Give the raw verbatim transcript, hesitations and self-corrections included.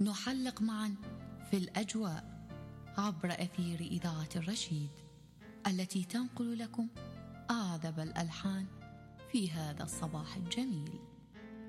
نحلق معا في الأجواء عبر أثير إذاعة الرشيد التي تنقل لكم أعذب الألحان في هذا الصباح الجميل.